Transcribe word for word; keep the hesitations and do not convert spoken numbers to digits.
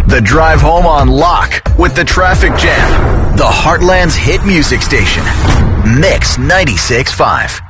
The drive home on lock with the traffic jam. The Heartland's hit music station. Mix ninety-six point five.